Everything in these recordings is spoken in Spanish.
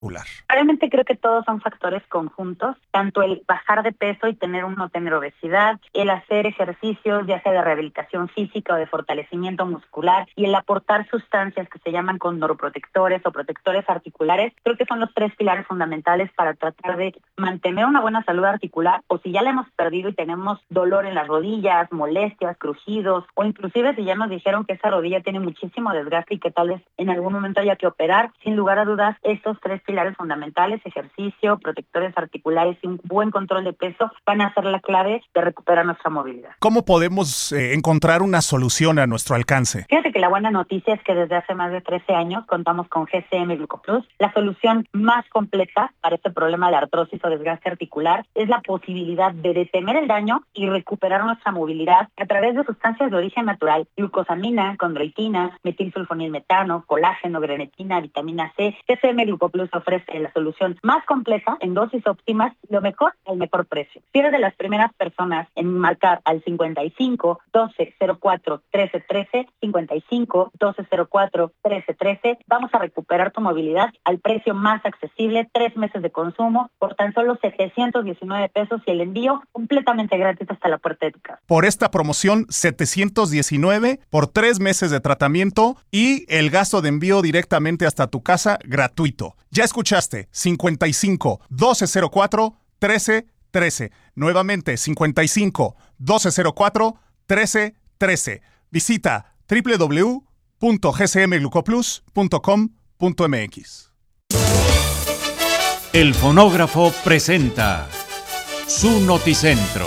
cardiovascular? Realmente creo que todos son factores conjuntos, tanto el bajar de peso y no tener obesidad, el hacer ejercicios, ya sea de rehabilitación física o de fortalecimiento muscular, y el aportar sustancias que se llaman condroprotectores o protectores articulares, creo que son los 3 pilares fundamentales para tratar de mantener una buena salud articular, o si ya la hemos perdido y tenemos dolor en las rodillas, molestias, crujidos, o inclusive si ya nos dijeron que esa rodilla tiene muchísimo desgaste y que tal vez en algún momento haya que operar, sin lugar a dudas, estos 3 pilares fundamentales, ejercicio, protectores articulares y un buen control de peso, van a ser la clave de recuperar nuestra movilidad. ¿Cómo podemos encontrar una solución a nuestro alcance? Fíjate que la buena noticia es que desde hace más de 13 años contamos con GCM Glucoplus. La solución más completa para este problema de artrosis o desgaste articular es la posibilidad de detener el daño y recuperar nuestra movilidad a través de sustancias de origen natural: glucosamina, condroitina, metilsulfonilmetano, colágeno, grenetina, vitamina C. GCM Glucoplus ofrece la solución más completa en dosis óptimas y lo mejor al mejor precio. Si eres de las primeras personas en marcar al 55 12 04 13 13, 55 12 04 13 13, vamos a recuperar tu movilidad al precio más accesible, 3 meses de consumo por tan solo 719 pesos y el envío completamente gratis hasta la puerta de tu casa. Por esta promoción, 719 por 3 meses de tratamiento y el gasto de envío directamente hasta tu casa gratuito. Ya escuchaste, 55 12 04 13 13. Nuevamente, 55 12 04 13 13. Visita www.gcmglucoplus.com.mx. El Fonógrafo presenta su Noticentro.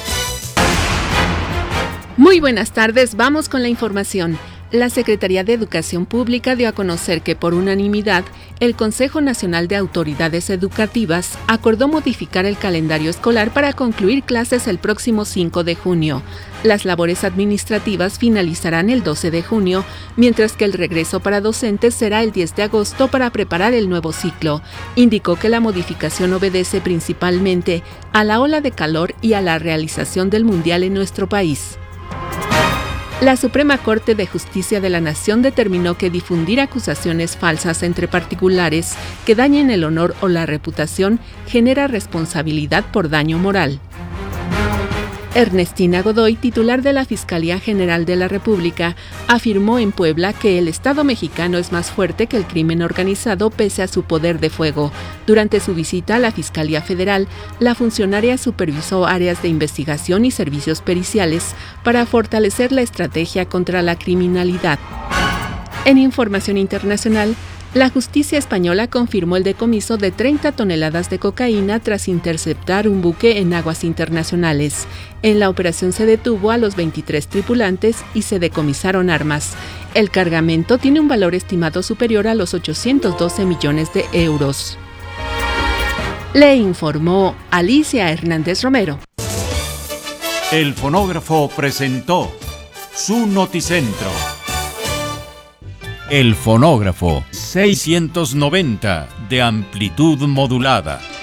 Muy buenas tardes, vamos con la información. La Secretaría de Educación Pública dio a conocer que por unanimidad, el Consejo Nacional de Autoridades Educativas acordó modificar el calendario escolar para concluir clases el próximo 5 de junio. Las labores administrativas finalizarán el 12 de junio, mientras que el regreso para docentes será el 10 de agosto para preparar el nuevo ciclo. Indicó que la modificación obedece principalmente a la ola de calor y a la realización del Mundial en nuestro país. La Suprema Corte de Justicia de la Nación determinó que difundir acusaciones falsas entre particulares que dañen el honor o la reputación genera responsabilidad por daño moral. Ernestina Godoy, titular de la Fiscalía General de la República, afirmó en Puebla que el Estado mexicano es más fuerte que el crimen organizado pese a su poder de fuego. Durante su visita a la Fiscalía Federal, la funcionaria supervisó áreas de investigación y servicios periciales para fortalecer la estrategia contra la criminalidad. En información internacional, la justicia española confirmó el decomiso de 30 toneladas de cocaína tras interceptar un buque en aguas internacionales. En la operación se detuvo a los 23 tripulantes y se decomisaron armas. El cargamento tiene un valor estimado superior a los 812 millones de euros. Le informó Alicia Hernández Romero. El Fonógrafo presentó su Noticentro. El Fonógrafo 690 de amplitud modulada.